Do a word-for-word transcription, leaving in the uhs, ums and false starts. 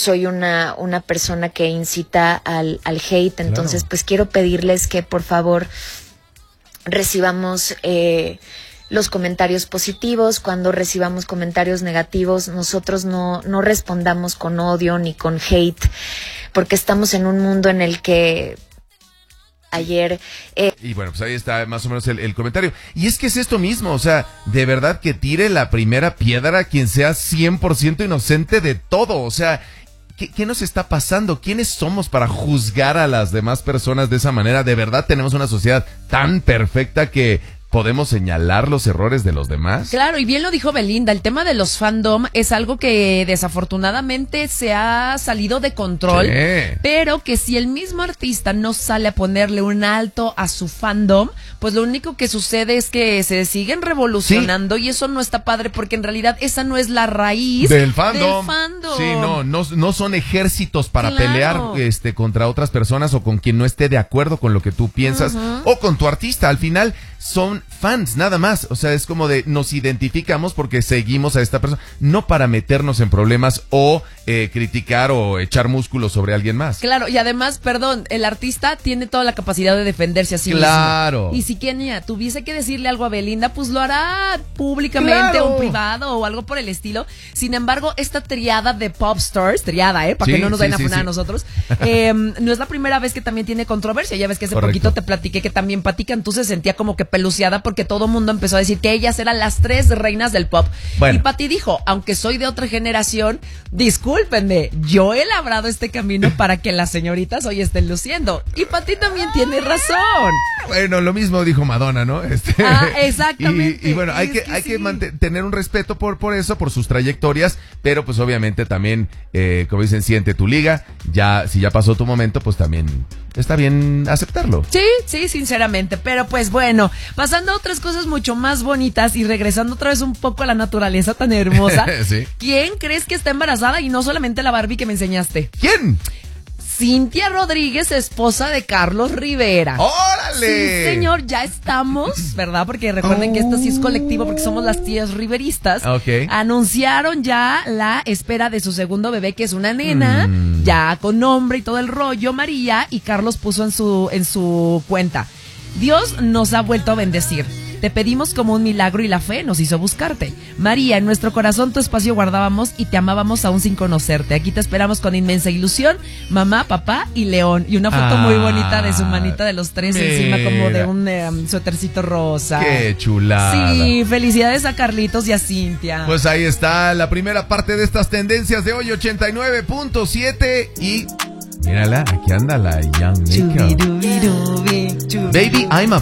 soy una, una persona que incita al, al hate, entonces claro. pues quiero pedirles que por favor recibamos eh, los comentarios positivos. Cuando recibamos comentarios negativos, nosotros no, no respondamos con odio ni con hate, porque estamos en un mundo en el que ayer... Eh... Y bueno, pues ahí está más o menos el, el comentario. Y es que es esto mismo, o sea, de verdad que tire la primera piedra quien sea cien por ciento inocente de todo, o sea... ¿Qué, ¿Qué nos está pasando? ¿Quiénes somos para juzgar a las demás personas de esa manera? ¿De verdad tenemos una sociedad tan perfecta que podemos señalar los errores de los demás? Claro, y bien lo dijo Belinda, el tema de los fandom es algo que desafortunadamente se ha salido de control, sí. pero que si el mismo artista no sale a ponerle un alto a su fandom, pues lo único que sucede es que se siguen revolucionando, sí. y eso no está padre porque en realidad esa no es la raíz del fandom. Del fandom. Sí, no, no, no son ejércitos para claro. pelear este, contra otras personas o con quien no esté de acuerdo con lo que tú piensas uh-huh. o con tu artista. Al final son fans, nada más. O sea, es como de nos identificamos porque seguimos a esta persona, no para meternos en problemas o eh, criticar o echar músculos sobre alguien más. Claro, y además, perdón, el artista tiene toda la capacidad de defenderse a sí claro. mismo. Y si Kenia tuviese que decirle algo a Belinda, pues lo hará públicamente claro. o privado o algo por el estilo. Sin embargo, esta triada de pop stars, triada, ¿eh? Para sí, que no nos vayan sí, a funar sí, a nosotros, eh, no es la primera vez que también tiene controversia. Ya ves que hace Correcto. poquito te platiqué que también Pati Cantú se sentía como que peluciada porque todo el mundo empezó a decir que ellas eran las tres reinas del pop. Bueno. Y Pati dijo, aunque soy de otra generación, discúlpenme, yo he labrado este camino para que las señoritas hoy estén luciendo. Y Pati también tiene razón. Bueno, lo mismo dijo Madonna, ¿no? Este, ah, exactamente. Y, y bueno, hay es que, que hay sí. que mantener, tener un respeto por, por eso, por sus trayectorias, pero pues obviamente también, eh, como dicen, siente tu liga. Ya, si ya pasó tu momento, pues también está bien aceptarlo. Sí, sí, sinceramente. Pero pues bueno, pasando a otras cosas mucho más bonitas y regresando otra vez un poco a la naturaleza tan hermosa. sí. ¿Quién crees que está embarazada? Y no solamente la Barbie que me enseñaste. ¿Quién? Cintia Rodríguez, esposa de Carlos Rivera. ¡Órale! Sí, señor, ya estamos, ¿verdad? Porque recuerden oh. que esto sí es colectivo porque somos las tías riveristas. Okay. Anunciaron ya la espera de su segundo bebé, que es una nena, mm. ya con nombre y todo el rollo, María, y Carlos puso en su, en su cuenta: Dios nos ha vuelto a bendecir. Te pedimos como un milagro y la fe nos hizo buscarte. María, en nuestro corazón tu espacio guardábamos y te amábamos aún sin conocerte. Aquí te esperamos con inmensa ilusión, mamá, papá y León. Y una foto ah, muy bonita de su manita de los tres mira. encima como de un um, suétercito rosa. ¡Qué chulada! Sí, felicidades a Carlitos y a Cintia. Pues ahí está la primera parte de estas tendencias de hoy, ochenta y nueve punto siete y... Mírala, aquí anda la Young Nickel. Baby, I'm a